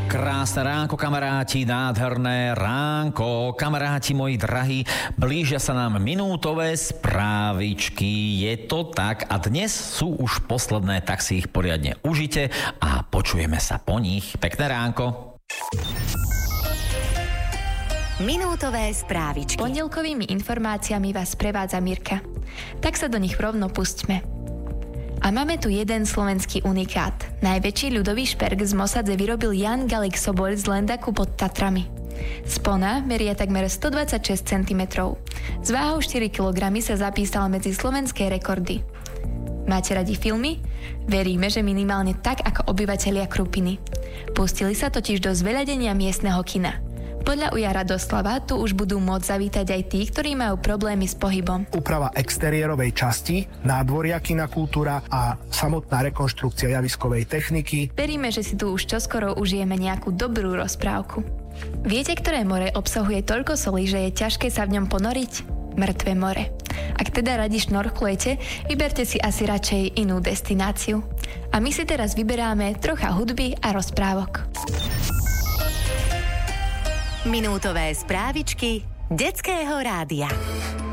Krásne ránko, kamaráti, nádherné ránko, kamaráti moji drahí, blížia sa nám minútové správičky, je to tak a dnes sú už posledné, tak si ich poriadne užite a počujeme sa po nich. Pekné ránko. Minútové správičky. Pondelkovými informáciami vás prevádza Mirka. Tak sa do nich rovno pustíme. A máme tu jeden slovenský unikát. Najväčší ľudový šperk z Mosadze vyrobil Jan Galik Sobol z Lendaku pod Tatrami. Spona meria takmer 126 cm. S váhou 4 kg sa zapísal medzi slovenské rekordy. Máte radi filmy? Veríme, že minimálne tak ako obyvatelia Krupiny. Pustili sa totiž do zveľadenia miestneho kina. Podľa Uja Radoslava tu už budú môcť zavítať aj tí, ktorí majú problémy s pohybom. Úprava exteriérovej časti, nádvoria kina Kultúra a samotná rekonštrukcia javiskovej techniky. Veríme, že si tu už čoskoro užijeme nejakú dobrú rozprávku. Viete, ktoré more obsahuje toľko soli, že je ťažké sa v ňom ponoriť? Mŕtve more. Ak teda radi šnorchlujete, vyberte si asi radšej inú destináciu. A my si teraz vyberáme trocha hudby a rozprávok. Minútové správičky Detského rádia.